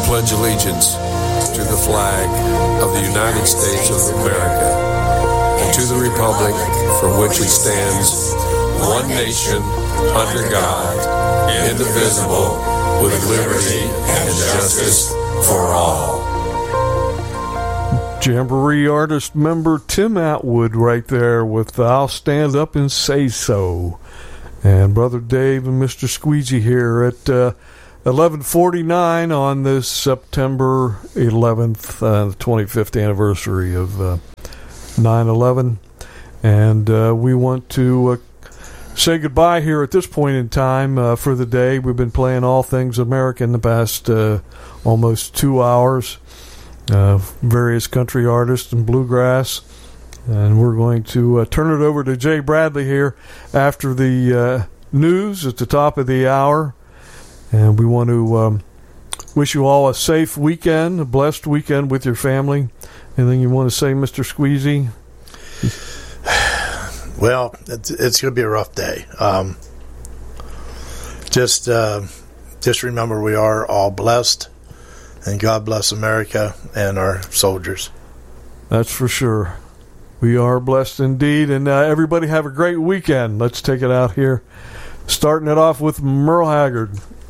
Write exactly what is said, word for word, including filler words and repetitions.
I pledge allegiance to the flag of the United States of America and to the republic for which it stands, one nation, under God, indivisible, with liberty and justice for all. Jamboree artist member Tim Atwood right there with I'll Stand Up and Say So. And Brother Dave and Mister Squeegee here at uh, eleven forty-nine on this September eleventh, uh, the twenty-fifth anniversary of uh, nine eleven. And uh, we want to uh, say goodbye here at this point in time uh, for the day. We've been playing all things American the past uh, almost two hours. Uh, various country artists and bluegrass. And we're going to uh, turn it over to Jay Bradley here after the uh, news at the top of the hour. And we want to um, wish you all a safe weekend, a blessed weekend with your family. Anything you want to say, Mister Squeezy? Well, it's, it's going to be a rough day. Um, just, uh, just remember we are all blessed. And God bless America and our soldiers. That's for sure. We are blessed indeed. And uh, everybody have a great weekend. Let's take it out here. Starting it off with Merle Haggard.